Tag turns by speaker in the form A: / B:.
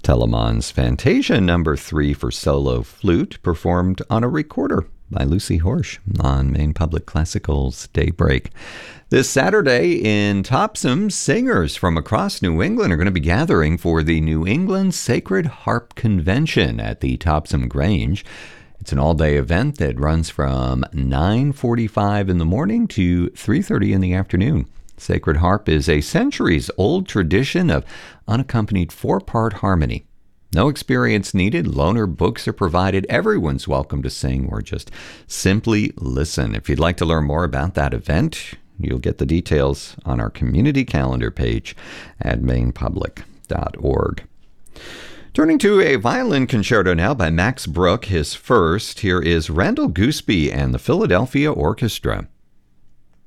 A: Telemann's Fantasia No. 3 for solo flute, performed on a recorder by Lucy Horsch on Maine Public Classical's Daybreak. This Saturday in Topsham, singers from across New England are going to be gathering for the New England Sacred Harp Convention at the Topsham Grange. It's an all-day event that runs from 9:45 in the morning to 3:30 in the afternoon. Sacred Harp is a centuries-old tradition of unaccompanied four-part harmony. No experience needed. Loaner books are provided. Everyone's welcome to sing or just simply listen. If you'd like to learn more about that event, you'll get the details on our community calendar page at mainepublic.org. Turning to a violin concerto now by Max Bruch, his first. Here is Randall Gooseby and the Philadelphia Orchestra.